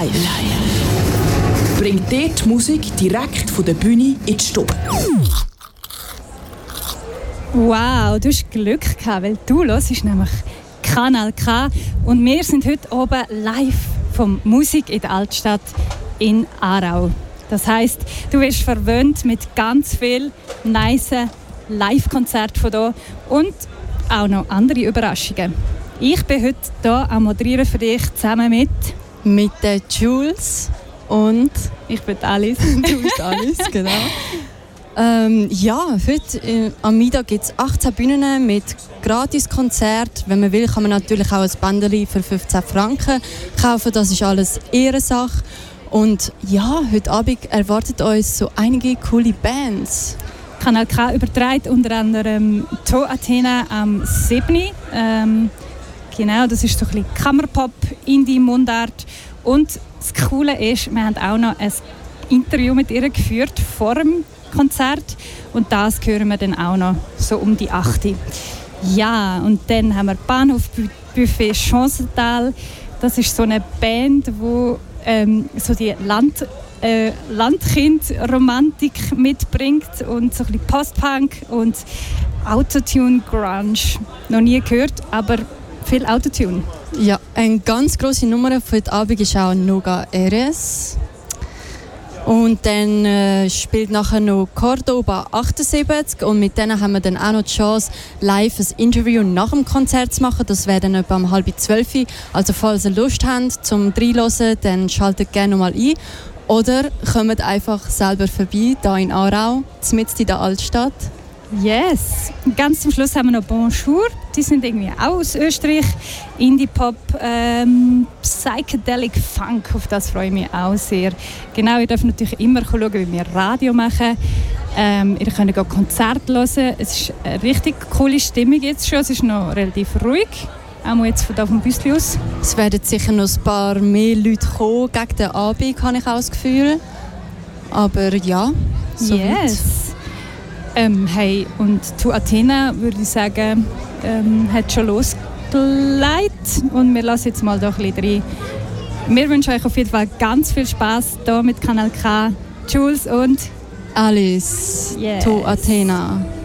Live. Bringt dir die Musik direkt von der Bühne in die Stube. Wow, du hast Glück gehabt, weil du hörst nämlich Kanal K und wir sind heute oben live vom Musik in der Altstadt in Aarau. Das heisst, du wirst verwöhnt mit ganz viel nice Live-Konzerten von hier und auch noch andere Überraschungen. Ich bin heute hier am Moderieren für dich zusammen mit der Jules und ich bin Alice. Du bist Alice, genau. Heute am Mittag gibt es 18 Bühnen mit Gratiskonzert. Wenn man will, kann man natürlich auch ein Bändeli für 15 Franken kaufen. Das ist alles Ehrensache. Und ja, heute Abend erwartet uns so einige coole Bands. Kanal K überträgt unter anderem To Athena am 7. Genau, das ist so ein bisschen Kammerpop, Indie-Mundart. Und das Coole ist, wir haben auch noch ein Interview mit ihr geführt vor dem Konzert. Und das hören wir dann auch noch so um die 8. Ja, und dann haben wir Bahnhofbuffet Chancental. Das ist so eine Band, die so die Landkind-Romantik mitbringt und so ein bisschen Post-Punk und Autotune-Grunge. Noch nie gehört, aber viel Autotune. Ja, eine ganz grosse Nummer für heute Abend ist auch Noga Eres. Und dann spielt nachher noch Cordoba 78 und mit denen haben wir dann auch noch die Chance, live ein Interview nach dem Konzert zu machen. Das wäre dann etwa um 11:30. Also falls ihr Lust habt zum Reinhören, dann schaltet gerne noch mal ein. Oder kommt einfach selber vorbei, hier in Aarau, mitten in der Altstadt. Yes! Und ganz zum Schluss haben wir noch Bonjour. Die sind irgendwie auch aus Österreich. Indie-Pop, Psychedelic Funk, auf das freue ich mich auch sehr. Genau, ihr dürft natürlich immer schauen, wie wir Radio machen. Ihr könnt auch Konzerte hören. Es ist eine richtig coole Stimmung jetzt schon. Es ist noch relativ ruhig. Auch jetzt von hier vom Büsschen aus. Es werden sicher noch ein paar mehr Leute kommen gegen den Abend, habe ich auch das Gefühl. Aber ja, so yes. Hey, und To Athena, würde ich sagen, hat schon losgelegt. Und wir lassen jetzt mal da ein bisschen rein. Wir wünschen euch auf jeden Fall ganz viel Spass hier mit Kanal K, Jules und Alice. Yes. To Athena.